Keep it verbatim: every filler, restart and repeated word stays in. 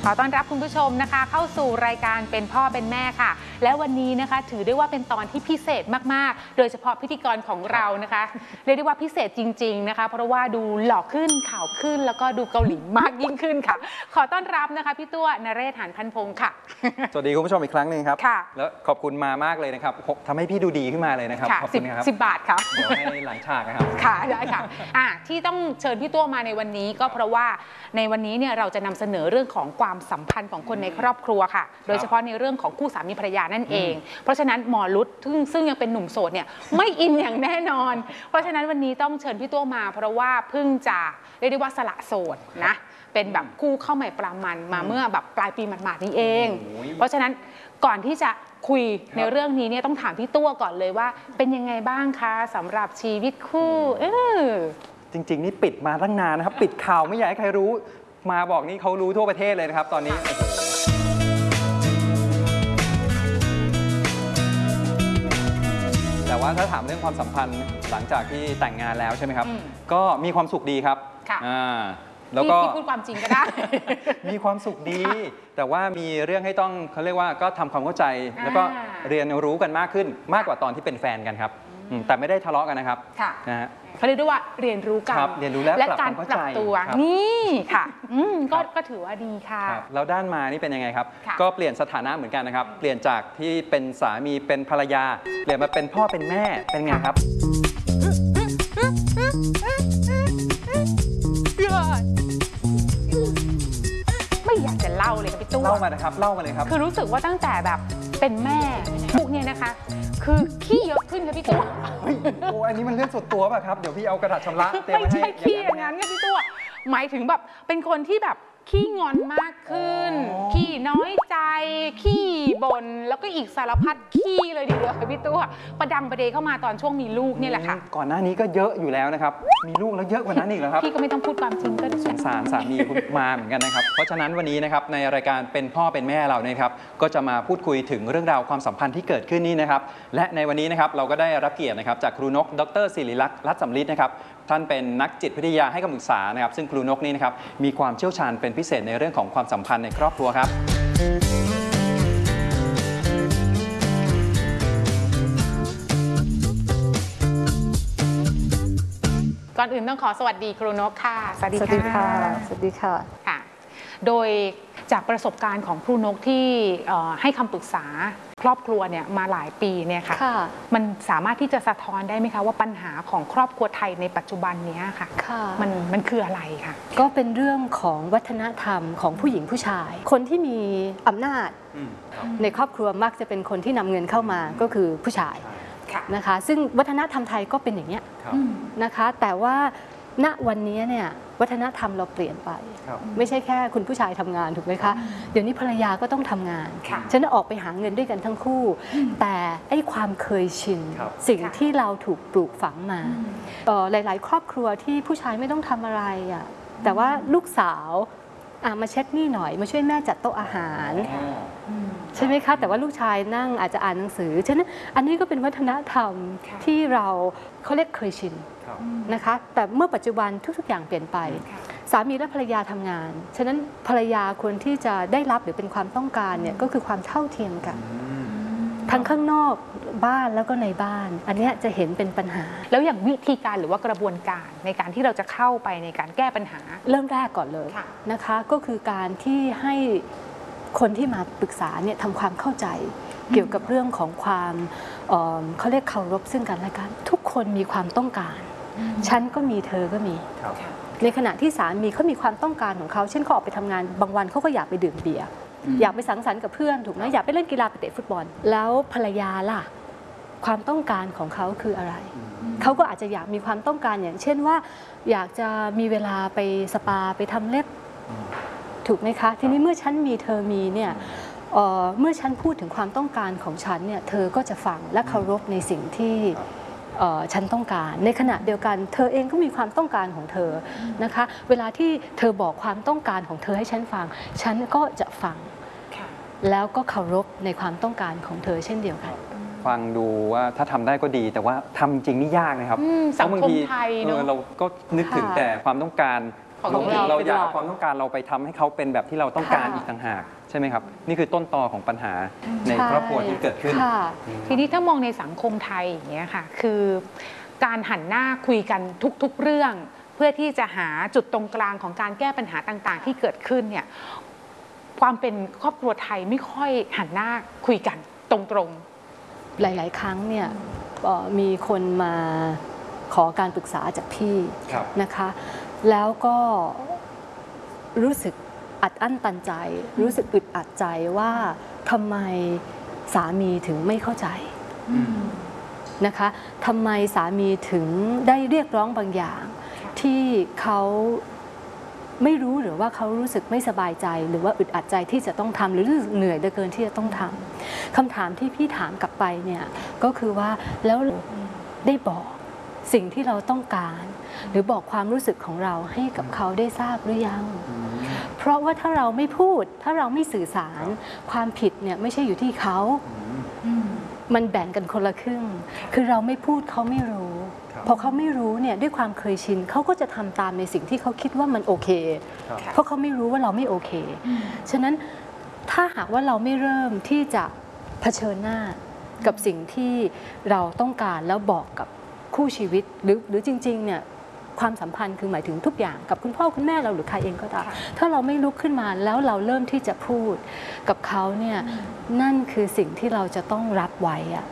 ขอต้อนรับคุณผู้ชมนะคะเข้าสู่รายการเป็นพ่อเป็นแม่ค่ะและวันนี้นะคะถือได้ว่าเป็นตอนที่พิเศษมากๆโดยเฉพาะพิธีกรของเรานะคะเรียกได้ว่าพิเศษจริงๆนะคะเพราะว่าดูหล่อขึ้นขาวขึ้นแล้วก็ดูเกาหลีมากยิ่งขึ้นค่ะขอต้อนรับนะคะพี่ตัวนเรศ หานพันพงศ์ค่ะสวัสดีคุณผู้ชมอีกครั้งหนึ่งครับแล้วขอบคุณมามากเลยนะครับทำให้พี่ดูดีขึ้นมาเลยนะครับขอบคุณครับสิบบาทค่ะเดี๋ยวให้หลังฉากนะครับค่ะได้ค่ะอ่ะที่ต้องเชิญพี่ตัวมาในวันนี้ก็เพราะว่าในวันนี้เนี่ยเราจะนำเสนอเรื่องของความสัมพันธ์ของคนในครอบครัวค่ะโดยเฉพาะในเรื่องของคู่สามีภรรยานั่นเองเพราะฉะนั้นหมอรุธซึ่งซึ่งยังเป็นหนุ่มโสดเนี่ยไม่อินอย่างแน่นอนเพราะฉะนั้นวันนี้ต้องเชิญพี่ตัวมาเพราะว่าเพิ่งจะเรียกได้ว่าสละโสดนะเป็นแบบคู่เข้าใหม่ปรามันมาเมื่อแบบปลายปีหมาดๆนี้เองเพราะฉะนั้นก่อนที่จะคุยในเรื่องนี้เนี่ยต้องถามพี่ตัวก่อนเลยว่าเป็นยังไงบ้างคะสำหรับชีวิตคู่เออจริงๆนี่ปิดมาตั้งนานนะครับปิดข่าวไม่อยากให้ใครรู้มาบอกนี่เขารู้ทั่วประเทศเลยนะครับตอนนี้แต่ว่าถ้าถามเรื่องความสัมพันธ์หลังจากที่แต่งงานแล้วใช่ไหมครับก็มีความสุขดีครับอ่าแล้วก็พูดความจริงก็ได้มีความสุขดีแต่ว่ามีเรื่องให้ต้องเขาเรียกว่าก็ทำความเข้าใจแล้วก็เรียนรู้กันมากขึ้นมากกว่าตอนที่เป็นแฟนกันครับแต่ไม่ได้ทะเลาะกันนะครับนะฮะเขาเรียกว่าเรียนรู้กันเรียนรู้และการปรับตัวนี่ค่ะก็ก็ถือว่าดีค่ะแล้วด้านมานี่เป็นยังไงครับก็เปลี่ยนสถานะเหมือนกันนะครับเปลี่ยนจากที่เป็นสามีเป็นภรรยาเปลี่ยนมาเป็นพ่อเป็นแม่เป็นไงครับไม่อยากจะเล่าเลยค่ะพี่ตู้เล่ามานะครับเล่ามาเลยครับคือรู้สึกว่าตั้งแต่แบบเป็นแม่ลูกเนี่ยนะคะคือขี้เยอะขึ้นค่ะพี่ตัวโอ้อันนี้มันเรื่องส่วนตัวป่ะครับเดี๋ยวพี่เอากระดาษชำระเตรียมไว้ให้ไม่ใช่ขี้อย่างนั้นค่ะพี่ตัวหมายถึงแบบเป็นคนที่แบบขี้งอนมากขึ้นขี้น้อยใจขี้บ่นแล้วก็อีกสารพัดขี้เลยดีเดียวค่ะพี่ตัวประดังประเดเข้ามาตอนช่วงมีลูกนี่แหละค่ะก่อนหน้านี้ก็เยอะอยู่แล้วนะครับมีลูกแล้วเยอะกว่านั้นอีกแล้วครับพี่ก็ไม่ต้องพูดความจริงก็สงสารสามีคุณมาเหมือนกันนะครับเพราะฉะนั้นวันนี้นะครับในรายการเป็นพ่อเป็นแม่เราเนี่ยครับก็จะมาพูดคุยถึงเรื่องราวความสัมพันธ์ที่เกิดขึ้นนี่นะครับและในวันนี้นะครับเราก็ได้รับเกียรตินะครับจากครูนกดร.ศิริลักษณ์รัตน์สำลิดนะครับท่านเป็นนักจิตวิทยาให้คำปรึกษานะครับซึ่งครูนกนี่นะครับมีความเชี่ยวชาญเป็นพิเศษในเรื่องของความสัมพันธ์ในครอบครัวครับก่อนอื่นต้องขอสวัสดีครูนกค่ะสวัสดีค่ะสวัสดีค่ะค่ะโดยจากประสบการณ์ของครูนกที่ให้คำปรึกษาครอบครัวเนี่ยมาหลายปีเนี่ยค่ะมันสามารถที่จะสะท้อนได้ไหมคะว่าปัญหาของครอบครัวไทยในปัจจุบันนี้ค่ะมันมันคืออะไรคะก็เป็นเรื่องของวัฒนธรรมของผู้หญิงผู้ชายคนที่มีอำนาจในครอบครัวมักจะเป็นคนที่นำเงินเข้ามาก็คือผู้ชายนะคะซึ่งวัฒนธรรมไทยก็เป็นอย่างนี้นะคะแต่ว่าณวันนี้เนี่ยวัฒนธรรมเราเปลี่ยนไปไม่ใช่แค่คุณผู้ชายทำงานถูกไหมคะเดี๋ยวนี้ภรรยาก็ต้องทำงานฉันออกไปหาเงินด้วยกันทั้งคู่แต่ไอ้ความเคยชินสิ่งที่เราถูกปลูกฝังมาหลายๆครอบครัวที่ผู้ชายไม่ต้องทำอะไรอ่ะแต่ว่าลูกสาวมาเช็ดนี่หน่อยมาช่วยแม่จัดโต๊ะอาหารใช่ไหมคะแต่ว่าลูกชายนั่งอาจจะอ่านหนังสือฉะนั้นอันนี้ก็เป็นวัฒนธรรมที่เราเขาเรียกเคยชินนะคะแต่เมื่อปัจจุบันทุกๆอย่างเปลี่ยนไปสามีและภรรยาทำงานฉะนั้นภรรยาควรที่จะได้รับหรือเป็นความต้องการเนี่ยก็คือความเท่าเทียมกันทั้งข้างนอกบ้านแล้วก็ในบ้านอันนี้จะเห็นเป็นปัญหาแล้วอย่างวิธีการหรือว่ากระบวนการในการที่เราจะเข้าไปในการแก้ปัญหาเริ่มแรกก่อนเลยนะคะก็คือการที่ให้คนที่มาปรึกษาเนี่ยทำความเข้าใจเกี่ยวกับเรื่องของความเขาเรียกเคารพซึ่งกันและกันทุกคนมีความต้องการฉันก็มีเธอก็มีในขณะที่สามีเขามีความต้องการของเขาเช่นเขาออกไปทำงานบางวันเขาก็อยากไปดื่มเบียร์อยากไปสังสรรค์กับเพื่อนถูกไหมอยากไปเล่นกีฬาไปเตะฟุตบอลแล้วภรรยาล่ะความต้องการของเขาคืออะไรเขาก็อาจจะอยากมีความต้องการอย่างเช่นว่าอยากจะมีเวลาไปสปาไปทำเล็บถูกไหมคะทีนี้เมื่อฉันมีเธอมีเนี่ยเมื่อฉันพูดถึงความต้องการของฉันเนี่ยเธอก็จะฟังและเคารพในสิ่งที่ฉันต้องการในขณะเดียวกันเธอเองก็มีความต้องการของเธอนะคะเวลาที่เธอบอกความต้องการของเธอให้ฉันฟังฉันก็จะฟังแล้วก็เคารพในความต้องการของเธอเช่นเดียวกันฟังดูว่าถ้าทำได้ก็ดีแต่ว่าทำจริงนี่ยากนะครับสังคมไทยเนอะเราก็นึกถึงแต่ความต้องการของรวมถึงเราเราอยากเอาความต้องการเราไปทำให้เขาเป็นแบบที่เราต้องการค่ะอีกต่างหากใช่ไหมครับนี่คือต้นตอของปัญหาในครอบครัวที่เกิดขึ้นค่ะทีนี้ถ้ามองในสังคมไทยอย่างเงี้ยค่ะคือการหันหน้าคุยกันทุกๆเรื่อง เพื่อที่จะหาจุดตรงกลางของการแก้ปัญหาต่างๆ ที่เกิดขึ้นเนี่ยความเป็นครอบครัวไทยไม่ค่อยหันหน้าคุยกันตรงๆหลาย ๆ ครั้งเนี่ยเอ่อมีคนมาขอการปรึกษาจากพี่ครับนะคะ แล้วก็รู้สึกอัดอั้นตันใจ รู้สึกอึดอัดใจว่าทำไมสามีถึงไม่เข้าใจนะคะทำไมสามีถึงได้เรียกร้องบางอย่าง ที่เขาไม่รู้หรือว่าเขารู้สึกไม่สบายใจ หรือว่าอึดอัดใจที่จะต้องทำหรือรู้สึกเหนื่อยเหลือเกินที่จะต้องทำคำถามที่พี่ถามกลับไปเนี่ยก็คือว่าแล้วได้บอกสิ่งที่เราต้องการ หรือบอกความรู้สึกของเราให้กับเขาได้ทราบหรือยัง เพราะว่าถ้าเราไม่พูดถ้าเราไม่สื่อสารความผิดเนี่ยไม่ใช่อยู่ที่เขามันแบ่งกันคนละครึ่ง คือเราไม่พูดเขาไม่รู้ครับพอเขาไม่รู้เนี่ยด้วยความเคยชินเขาก็จะทำตามในสิ่งที่เขาคิดว่ามันโอเคครับเพราะเขาไม่รู้ว่าเราไม่โอเค ฉะนั้นถ้าหากว่าเราไม่เริ่มที่จะเผชิญหน้ากับสิ่งที่เราต้องการแล้วบอกกับคู่ชีวิตหรือหรือจริงๆเนี่ยความสัมพันธ์คือหมายถึงทุกอย่างกับคุณพ่อคุณแม่เราหรือใครเองก็ตามค่ะถ้าเราไม่ลุกขึ้นมาแล้วเราเริ่มที่จะพูดกับเขาเนี่ยนั่นคือสิ่งที่เราจะต้องรับไว้อะ